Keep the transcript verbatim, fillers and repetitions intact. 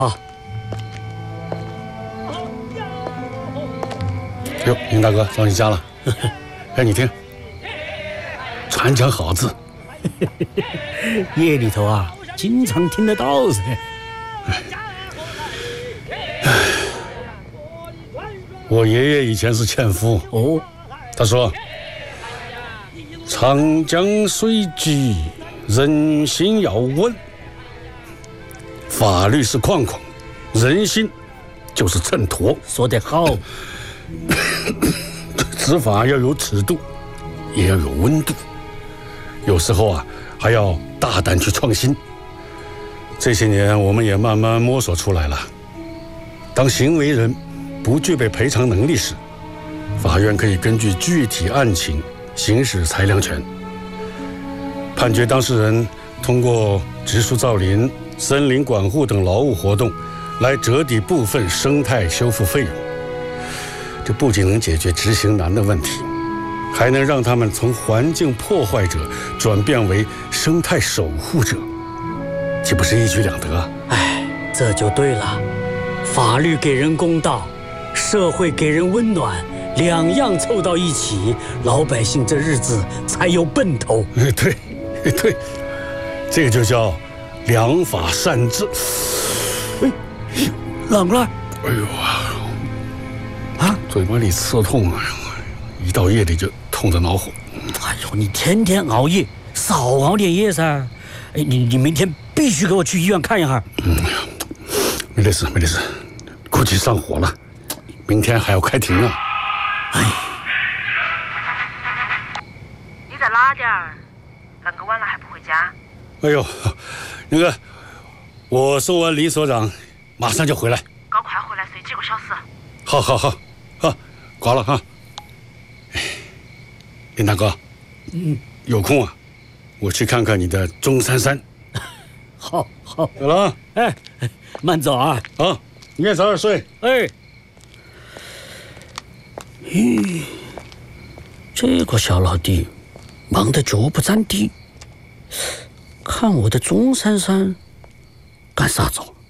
啊。 哟，林大哥到你家了。哎，你听，传讲好字。 夜里头啊，经常听得到噻。 我爷爷以前是纤夫哦， 他说：“长江水急，人心要稳。法律是框框，人心就是衬托。 说得好， 执法要有尺度，也要有温度。有时候啊，还要大胆去创新。这些年，我们也慢慢摸索出来了。当行为人不具备赔偿能力时，法院可以根据具体案情行使裁量权，判决当事人通过植树造林、森林管护等劳务活动来折抵部分生态修复费用。这不仅能解决执行难的问题，还能让他们从环境破坏者转变为生态守护者，岂不是一举两得？ 哎，这就对了。法律给人公道，社会给人温暖，两样凑到一起，老百姓这日子才有奔头。 对，对，这个就叫良法善治。 哎，啷个了？ 哎呦啊，嘴巴里刺痛啊，一到夜里就痛得恼火。 哎呦，你天天熬夜，少熬点夜噻。哎，你你明天必须给我去医院看一下。 嗯，没得事，没得事，估计上火了，明天还要开庭啊。 哎， 你在哪点儿？那个晚了还不回家？ 哎呦，那个，我送完李所长，马上就回来。 搞快回来，睡几个小时。 好好好，好，挂了哈。林大哥， 嗯， 有空啊，我去看看你的钟珊珊。 好好， 走了啊。 哎，慢走啊。 好，你也早点睡。 哎，咦，这个小老弟忙得脚不沾地，看我的钟珊珊干啥子？